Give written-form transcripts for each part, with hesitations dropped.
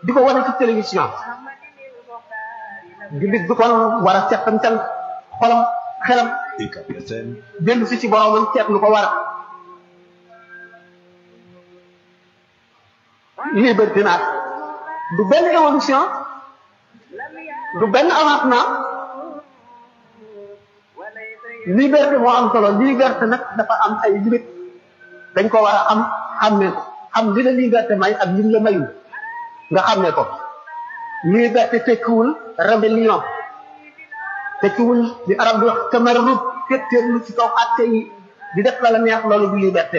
di ko wane ci télévision jullit bi kon war a settantal xolam xelam dellu si ci boromam seet lu ko war liberté nag du benn évolution du benn avancement liberté moo am solo liberté nag dafa am ay limite dañ ko war a am xàmmee ko xam li la liberté may ak lim la mayul nga xàmmee ko liberté tekkiwul rébellion tekkiwul di arab di wax tamarrud féttéerlu ci kaw àtte yi di def la la neex loolu du liberté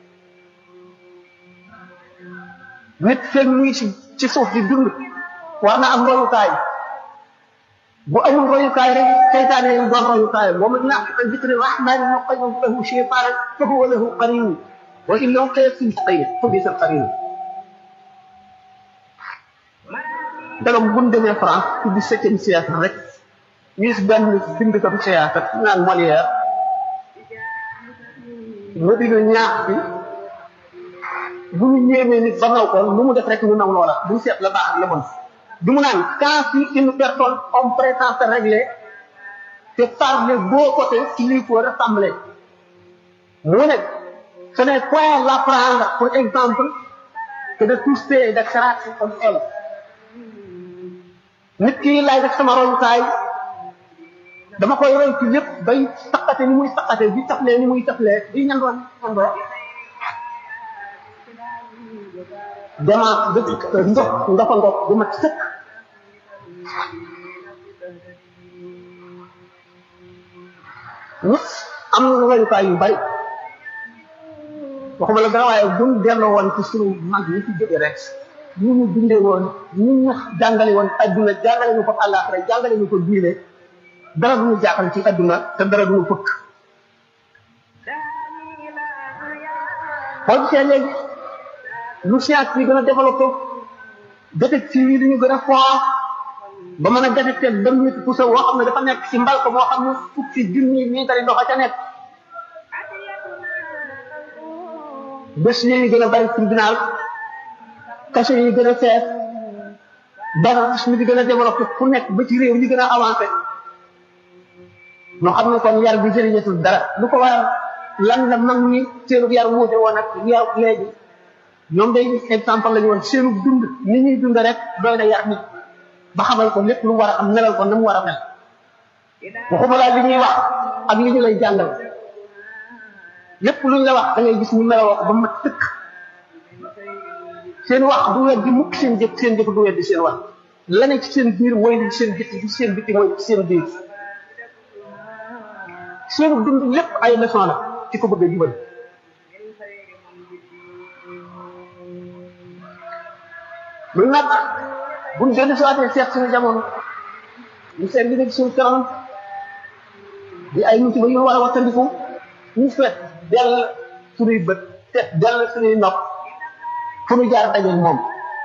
nit feeg muy ci suuf di dund war na am royukaay bu amul royukaay rek seytaane yi doon royukaay wa man ya'shu an dhikri rahmani nuqayyid lahu shaytanan fa huwa lahu qarin wa innahu kayfin qayyid fa bisa qarin dagam bu ñu demee France ci 17e siècle rek ñu gis benn bindkatu théâtre naan Molière mu di ñu ñaax bi bu ñu ñëwee nit ba naw ko lu mu def rek ñu naw loola duñ seet la baax ak la bon du mu naan quand si une personne on prétend se régler c'est par les beaux côtés qu'il lui faut ressembler mu ne ce n'est point l'apprendre pour exemple que de tousser et de cracher comme elle nit ki lay def sama royukaay dama koy roy ci lépp bay saqate ni muy saqate di taflee ni muy taflee di ñandoon ñandoo dama dëkk ndoxa ndox bu mat sëkk nit am na royukaay yu bari waxuma la dara waaye buñ delloo woon ci sunu mag yi ci jóge rek ñu ñu dundee woon ñu ñu jàngale woon adduna jàngale ñu ko àllaaxira jàngale ñu ko diine dara du ñu jaaxal ci adduna te dara du ñu fëkk boo gisee léegi lu science bi gën a développé détective yi dañu gën a fort ba mën a détecté dem nit pousse woo xam ne dafa nekk ci mbal ko moo xam ne fukki junni liitari ndox a ca nekk bés yi gën a bari tribunal cachet yi gën a fees barrage mi di gën a développé fu nekk ba ci réew yi gën a avancé ñoo xam ne kon yar bi jëriñatul dara lu ko waral lan la mag ñi seenu yar wuute woon ak yar léegi ñoom day exemple la ñu woon seenu dund ni ñuy dund rek doy na yar nit ba xamal ko lépp lu war a am melal ko na mu war a mel waxuma laa li ñuy wax ak li ñu lay jàngal lépp luñ la wax da ngay gis ñu melal wax ba mat tëkk seen wax du weddi mukk seen jëf du weddi seen wax la ne ci seen biir mooy li ci seen biti ci seen biti mooy li ci seen biir seenu dund lépp ay leçon la ci ko bëgg a jubal lu nag buñ dellu siwaatee seet suñu jamono ñu seet li nekk suñu kanam di ay musiba yu war a wattandiku ñu feet dell suñuy bët seet dell suñuy nopp fu ñu jaar dajeeg moom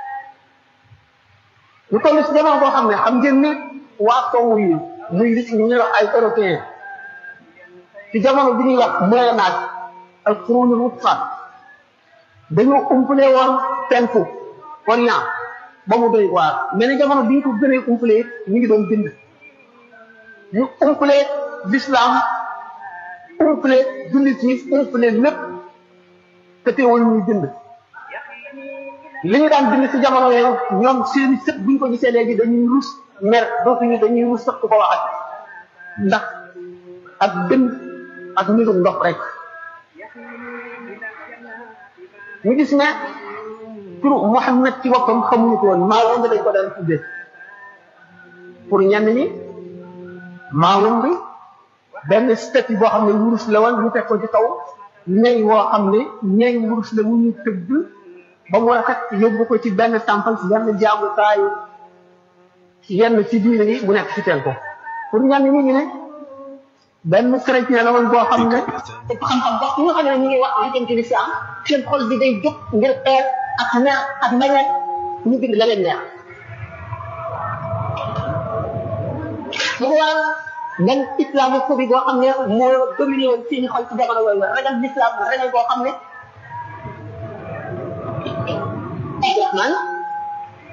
ñu toll si jamono boo xam ne xam ngeen ne waa sowu yi muy li ñuy wax ay européen ci jamono bi ñuy wax moyen âge ak qurunul wusta dañoo umpale woon penku orient ba mu doy waar mais ne jamono bi ñu ko gënee umpale ñu ngi doon bind ñu umpale l'islam umpale jullit ñi umpale lépp te teewul ñuy bind li ñu daan bind ci jamono yooyu ñoom seeni sët bu ñu ko gisee léegi dañuy rus mer dootuñu dañuy rus sax ku ko waxat ndax ak bind ak mbirum ndox rek ñu gis ne turu Muhammad ci boppam xamuñu ko woon Maawun lañ ko daan tuddee pour ñenn ñi Maawun bi benn statue boo xam ne wurus la woon ñu teg ko ci kaw ñey woo xam ne ñey wurus la mu ñu tëgg ba mu rafet yóbbu ko ci benn temple ci benn jaamukaayu yenn ci diine yi mu nekk ci teen ko pour ñenn ñi ñu ne benn chrétien la woon boo xam ne te xam-xam wax ñi nga xam ne ñu ngi wax li jëm ci lislaam seen xol bi day jóg ngir xeer ak neex ak mbañeel ñu bind la leen neex mu waral benn islamophobie boo xam ne moo dominé woon seen xol ci jamono yooyu ragal l'islam ragal boo xam ne Rahman